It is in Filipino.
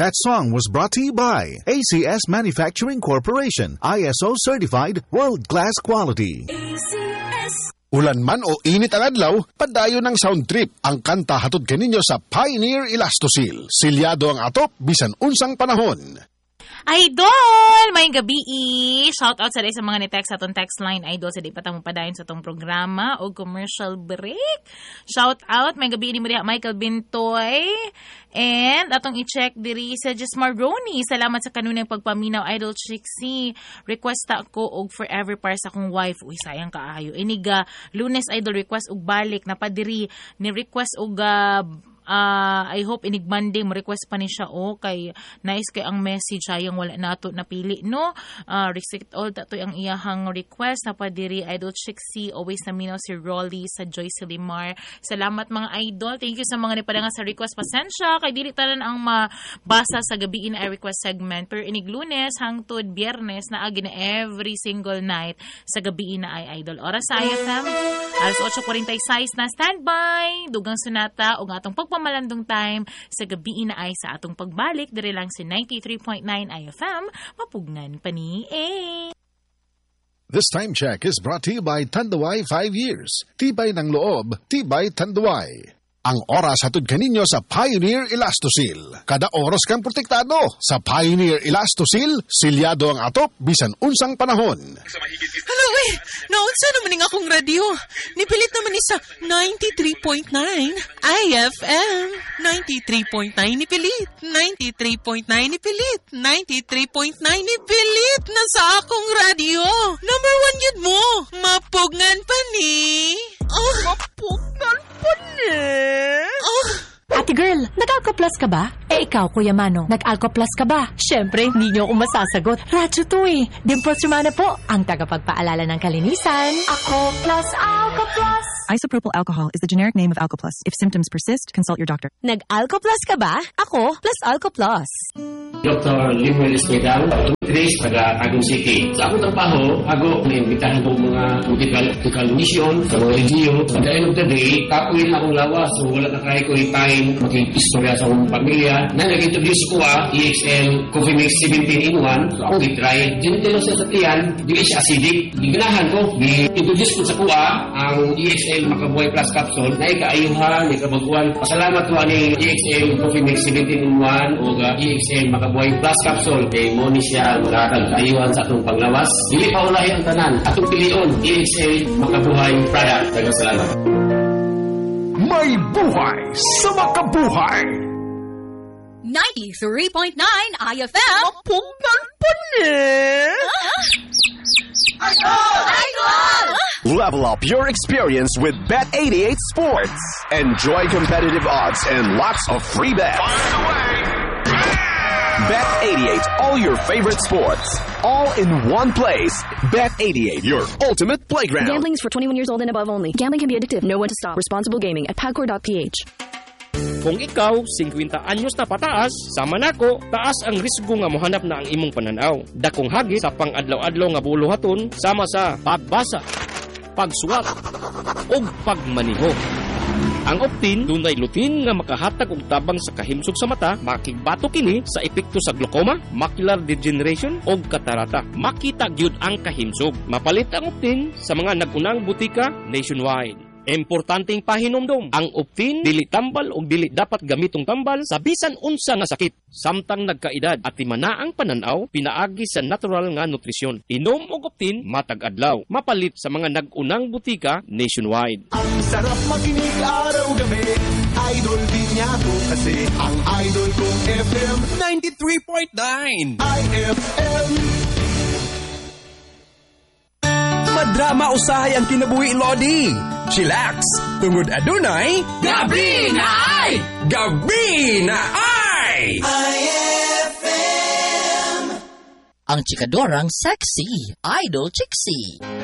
That song was brought to you by ACS Manufacturing Corporation, ISO certified, world-class quality. ACS. Ulan man o init ang adlaw, padayon ng sound trip. Ang kanta hatod kaninyo sa Pioneer Elastosil. Silyado ang atop, bisan unsang panahon. Idol! May gabi shout out sa mga ni-text sa atong text line. Idol, sa di patang padayon sa atong programa o commercial break. Shout out, may gabi ni Maria Michael Bintoy. And atong i-check diri sa Jesmar Ronnie. Salamat sa kanunang pagpaminaw, Idol Chixie. Request ako og forever para sa akong wife. Uy, sayang kaayo. Iniga, Lunes Idol request og balik. Napadiri ni request og I hope inig Monday mo request pa ni siya kay nice kay ang message sayang wala nato napili no. Restrict all dato ang iyahang request na padiri Idol Chixie, always naminaw si Rolly sa Joyce Limar. Salamat mga idol. Thank you sa mga nipadanga sa request. Pasensya kay dili tanan ang mabasa sa gabi na request segment, pero inig Lunes hangtod Biyernes na agi na every single night sa gabi na ay idol. Oras sa IFM alas 8:46 na standby dugang sunata og atong pamalandong time sa gabi na ay sa atong pagbalik dire lang si 93.9 IFM mapugnan pa ni This time check is brought to you by Tanduay 5 years. Tibay ng loob, tibay Tanduay. Ang oras hatod kaninyo sa Pioneer Elastosil. Kada oras kang protektado sa Pioneer Elastosil. Silyado ang atop, bisan unsang panahon. Hello, naunsa naman ng akong radio. Nipilit naman ni sa 93.9 IFM. 93.9 nipilit. 93.9 nipilit. 93.9 nipilit na sa akong radio. Number 1 yun mo. Mapugnan pa ni. Mapugnan pa ni. Ate girl, nag-Alco Plus ka ba? Ikaw, Kuya Mano, nag-Alco Plus ka ba? Siyempre, hindi niyo ako masasagot. Radyo to Dimples Romana po, ang tagapagpaalala ng kalinisan. Ako Plus, Alco Plus. Isopropyl alcohol is the generic name of Alco Plus. If symptoms persist, consult your doctor. Nag-Alco Plus ka ba? Ako Plus Alco Plus. Dr. Limuel Espedal, Trace, taga Tagum City. Sa akong trabaho, ako naimbitahan ng mga medical mission sa mga NGO. At the end of the day, kapoy na akong lawas. So wala na kaya ko yung time mag-istorya sa akong pamilya. Na nag-introduce ko EXL Coffee Mix 17 in 1. So ako i-try. Dito sa satiyan, hindi siya acidic. Giganahan ko, i-introduce ko sa kuha ang EXL Makabuhay Plus Capsule na ikaayuhan, ikabaguan. Pasalamat ko ani EXL Coffee Mix 17 in 1 o EXL Makabuhay Plus Capsule. Kay Moni siya magkakal kaayuhan sa atong panglawas. Dili pa ulahi ang tanan. Atong pilion, EXL Makabuhay product. Daghang salamat. May buhay sa makabuhay. 93.9 IFM. Mapugnan pa ni. Level up your experience with Bet88 Sports. Enjoy competitive odds and lots of free bets. Bet88, all your favorite sports, all in one place. Bet88, your ultimate playground. Gambling is for 21 years old and above only. Gambling can be addictive. Know when to stop. Responsible gaming at pagcor.ph. Kung ikaw, 50 anyos na pataas, sama nako, taas ang risgo nga mohanap na ang imong pananaw. Dakong hagit sa pang-adlaw-adlaw nga buluhaton, sama sa pagbasa, pagsuwat, o pagmaniho. Ang Optin, dunay lutin nga makahatag og tabang sa kahimsog sa mata, makigbato kini sa epekto sa glaucoma, macular degeneration o katarata. Makita gyud ang kahimsog. Mapalit ang Optin sa mga nagunang butika nationwide. Importanteng pahinomdom, ang Optin dili tambal o dili dapat gamitong tambal sa bisan unsa nga sakit. Samtang nagkaedad at timana ang pananaw, pinaagi sa natural nga nutrisyon. Inom og Optin matag adlaw. Mapalit sa mga nagunang butika nationwide. Ang sarap makinig araw-gabi, idol din niya to kasi ang idol kong FM 93.9 IFM. Madrama usahay ang kinabuhi Lodi. Chillax, tungod adunay Gabi na ay! Gabi na ay! IFM. Ang chikadorang sexy, Idol Chixie.